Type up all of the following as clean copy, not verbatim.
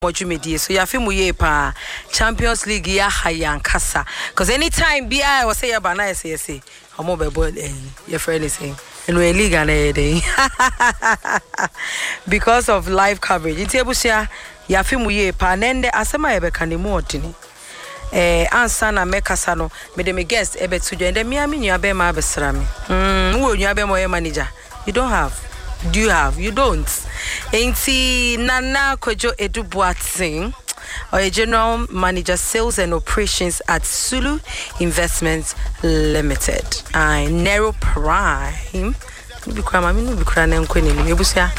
Mojumedi, so ya fimu ye pa Champions League ya hayankasa. Cause anytime bi I was say ya bana say omo be ball your friend is saying and we league and because of live coverage. It's ebusia ya fimu ye pa nende asema ebe kanemu odini. Ansa na mekasa no me de me guest ebe tujo ende mi nua be ma besra me. Wo nua be mo manager. You don't have. Do you have? You don't. Ain't Nana Kojo Edubuatsing, or a general manager sales and operations at Sulu Investments Limited. I Nero Prime. Nubi krama nubi krana nkweni ni ebusia.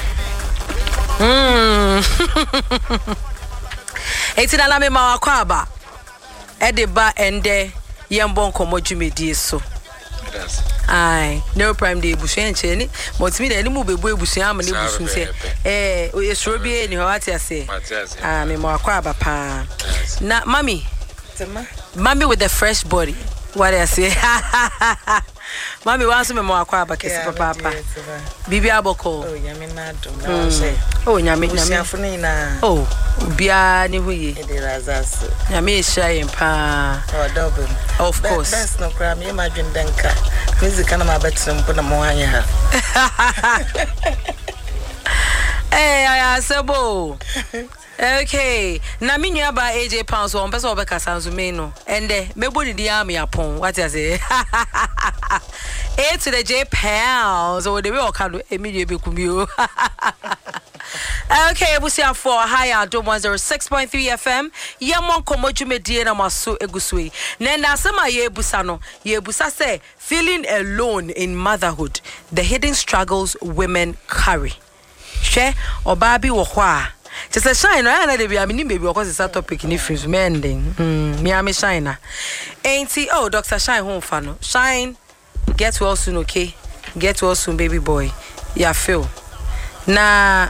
Ain't na lame ma wakwaba. Edeba ende yembo nkomo dwumedi so. Ai, no prime day busuan cheni, motimi da ni mu bebu ebusuan am ne busun se. Esro bi ni ho ati ase. Me mo akwa aba pa. Na mami. Mami with the fresh body. What I say? Mami wants me mo akwa aba kesi papa. Bibi aboko. Oh, nyame na dum na say. Oh, nyame Busuafuni na. Oh, bia ni huye. E de razas. Nyame ehia pa. Oh, double. Of course. That's no crime. You imagine denka. Music kana ma betre mpo na mo anya ha. I sebo. Okay. Na mi nua ba AJ Pounds on person obeka sanzume no. Ende mebodi di am yapon. What you say? A to the J Pounds or the way okado immediately kumio. Okay, busia for higher do 106.3 FM. Yamon komojumedie na maso egusui. Nenda sema ye busa no. Ye busa say feeling alone in motherhood. The hidden struggles women carry. She obabi wo kwa. Just a shine, I know they be baby because it's a topic in difference mending. Me shine. Ain't he? Oh, Dr. Shine home fan. Shine, get well soon, okay? Get well soon, baby boy. Yeah, feel. Na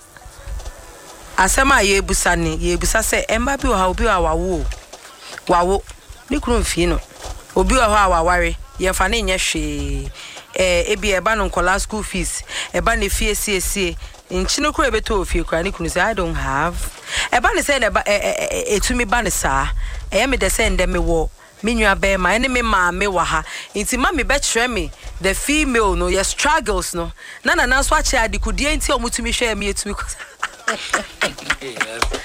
asema ye busa say emba bi wa obi wa wawo ni kunu mfie no obi wa ho awaware ye fa na nye hwe ebi eba no nkola school fees eba na fie sie nchino kura beto ofie kura ni kunu say I don't have eba ne say na etumi ba ne saa me de say ndem me wo me nua be ma ene me ma me wa ha nti ma me be kire me the female no your struggles no na so a che adikudie nti omutumi hwe me etumi